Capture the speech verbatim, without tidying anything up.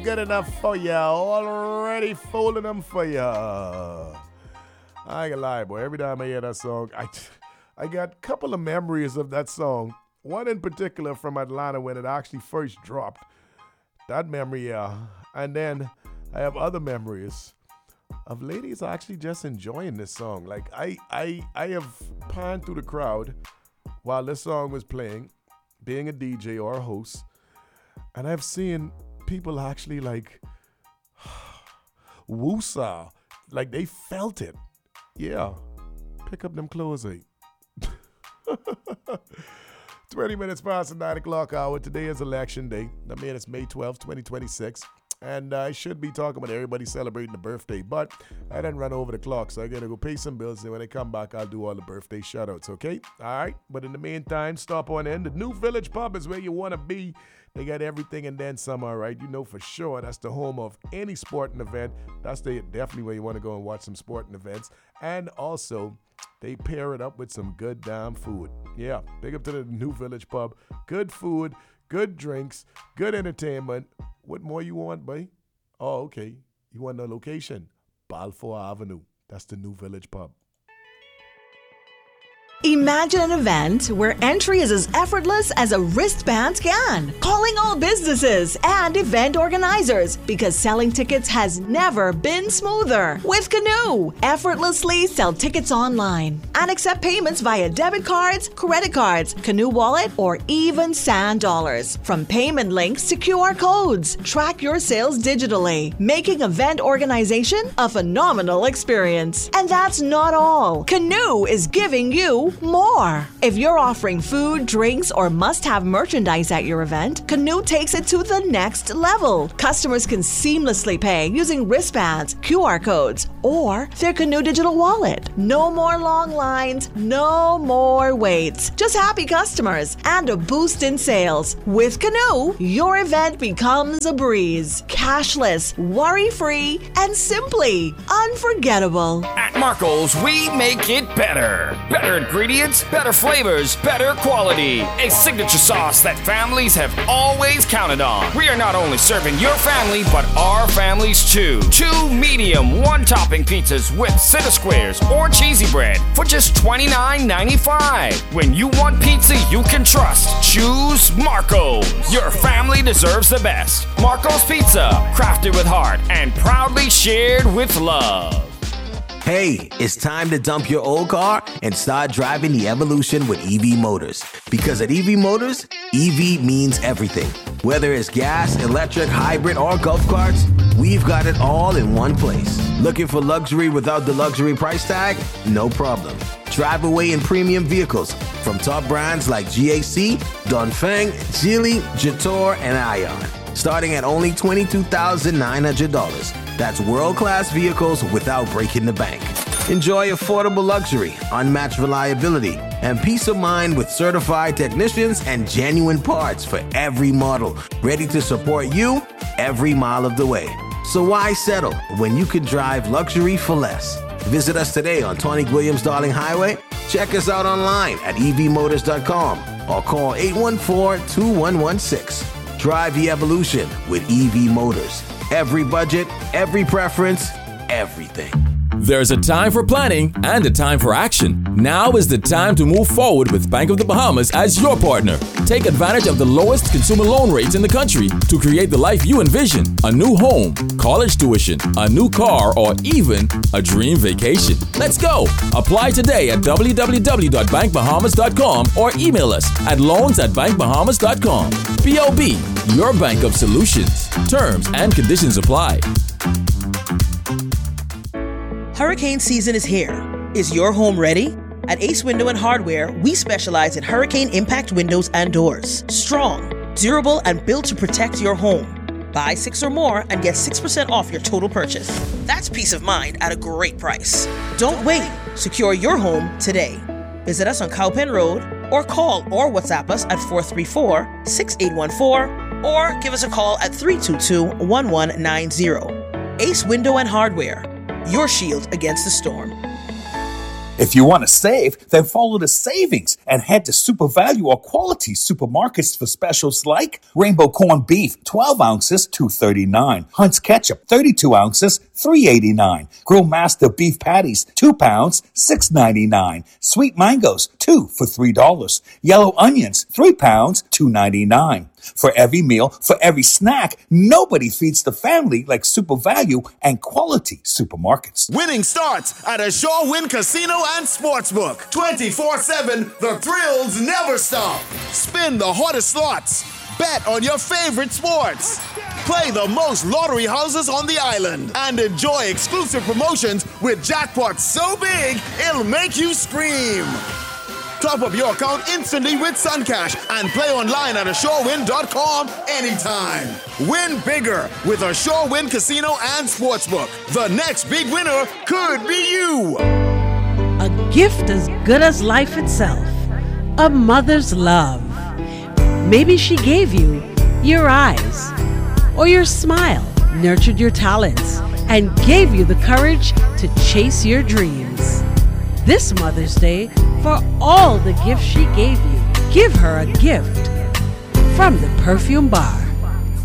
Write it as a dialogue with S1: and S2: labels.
S1: Good enough for ya. Already folding them for ya. I ain't gonna lie, boy. Every time I hear that song, I, I got a couple of memories of that song. One in particular from Atlanta when it actually first dropped. That memory, yeah. And then I have other memories of ladies actually just enjoying this song. Like, I, I, I have panned through the crowd while this song was playing, being a D J or a host, and I've seen people actually like woosah, like they felt it. Yeah, pick up them clothes, eh? twenty minutes past the nine o'clock hour. Today is election day. I mean, it's May twelfth, twenty twenty-six. And I should be talking about everybody celebrating the birthday, but I didn't run over the clock, so I gotta go pay some bills, and when I come back, I'll do all the birthday shout-outs, okay? All right? But in the meantime, stop on in. The New Village Pub is where you want to be. They got everything and then some, all right? You know for sure that's the home of any sporting event. That's the, definitely where you want to go and watch some sporting events. And also, they pair it up with some good damn food. Yeah, big up to the New Village Pub. Good food, good drinks, good entertainment. What more you want, boy? Oh, okay. You want the location? Balfour Avenue. That's the New Village Pub.
S2: Imagine an event where entry is as effortless as a wristband scan. Calling all businesses and event organizers because selling tickets has never been smoother. With Canoe, effortlessly sell tickets online and accept payments via debit cards, credit cards, Canoe Wallet, or even Sand Dollars. From payment links to Q R codes, track your sales digitally, making event organization a phenomenal experience. And that's not all. Canoe is giving you more. If you're offering food, drinks, or must-have merchandise at your event, Canoe takes it to the next level. Customers can seamlessly pay using wristbands, Q R codes, or their Canoe digital wallet. No more long lines, no more waits. Just happy customers and a boost in sales. With Canoe, your event becomes a breeze. Cashless, worry-free, and simply unforgettable.
S3: At Marco's, we make it better. Better ingredients, better flavors, better quality. A signature sauce that families have always counted on. We are not only serving your family, but our families too. Two medium, one-topping pizzas with center squares or cheesy bread for just twenty-nine ninety-five. When you want pizza you can trust, choose Marco's. Your family deserves the best. Marco's Pizza, crafted with heart and proudly shared with love.
S4: Hey, it's time to dump your old car and start driving the evolution with E V Motors. Because at E V Motors, E V means everything. Whether it's gas, electric, hybrid, or golf carts, we've got it all in one place. Looking for luxury without the luxury price tag? No problem. Drive away in premium vehicles from top brands like G A C, Dongfeng, Geely, Jetour, and Ion. Starting at only twenty-two thousand nine hundred dollars. That's world-class vehicles without breaking the bank. Enjoy affordable luxury, unmatched reliability, and peace of mind with certified technicians and genuine parts for every model, ready to support you every mile of the way. So why settle when you can drive luxury for less? Visit us today on Tony Williams Darling Highway. Check us out online at e v motors dot com or call eight one four, two one one six. Drive the evolution with E V Motors. Every budget, every preference, everything.
S5: There's a time for planning and a time for action. Now is the time to move forward with Bank of the Bahamas as your partner. Take advantage of the lowest consumer loan rates in the country to create the life you envision. A new home, college tuition, a new car, or even a dream vacation. Let's go! Apply today at w w w dot bank bahamas dot com or email us at loans at bank bahamas dot com. B O B, your bank of solutions. Terms and conditions apply.
S6: Hurricane season is here. Is your home ready? At Ace Window and Hardware, we specialize in hurricane impact windows and doors. Strong, durable, and built to protect your home. Buy six or more and get six percent off your total purchase. That's peace of mind at a great price. Don't wait. Secure your home today. Visit us on Cowpen Road or call or WhatsApp us at four three four, six eight one four or give us a call at three two two, one one nine zero. Ace Window and Hardware, your shield against the storm.
S7: If you want to save, then follow the savings and head to Super Value or Quality Supermarkets for specials like Rainbow Corned Beef, twelve ounces, two thirty-nine. Hunt's Ketchup, thirty-two ounces, three eighty-nine. Grill Master Beef Patties, two pounds, six ninety-nine. Sweet Mangoes, two for three dollars. Yellow Onions, three pounds, two ninety-nine. For every meal, for every snack, nobody feeds the family like Super Value and Quality Supermarkets.
S8: Winning starts at Ashore Win Casino and Sportsbook. twenty-four seven, the thrills never stop. Spin the hottest slots. Bet on your favorite sports. Play the most lottery houses on the island. And enjoy exclusive promotions with jackpots so big, it'll make you scream. Top up your account instantly with Suncash and play online at ashore win dot com anytime. Win bigger with Ashore Win Casino and Sportsbook. The next big winner could be you.
S9: A gift as good as life itself. A mother's love. Maybe she gave you your eyes or your smile, nurtured your talents, and gave you the courage to chase your dreams. This Mother's Day, for all the gifts she gave you, give her a gift from the Perfume Bar.